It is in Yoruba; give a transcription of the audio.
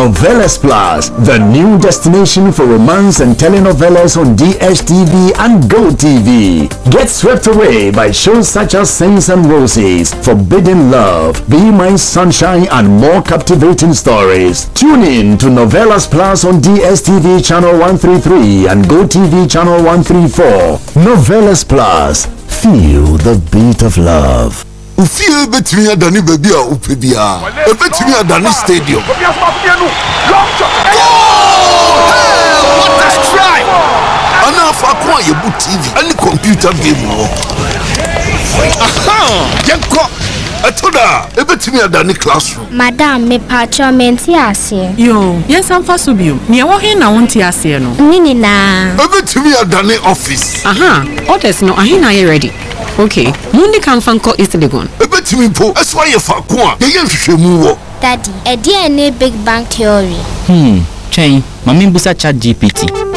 Novelas Plus, the new destination for romance and telenovelas on DSTV and GoTV. Get swept away by shows such as Saints and Roses, Forbidden Love, Be My Sunshine, and more captivating stories. Tune in to Novelas Plus on DSTV channel 133 and GoTV channel 134. Novelas Plus, feel the beat of love. Ufie betimi adani baby a upebia. Betimi adani stadium. What a strike! Ana fa kwa yebu TV and computer game wo. Aha! Yenko atoda betimi adani classroom. Madam me pacho menti ase. Yo, yes am fa so bio. Ne wo he na wonti ase no. Nini na. Betimi adani office. Aha, orders no ahina ye ready. Okay, mundi kan fanko East Legon. Betimi po eswa ye fa kwa ye nhwehwemu wo. Daddy, e dey any Big Bang Theory. Chain, mami busa chat GPT.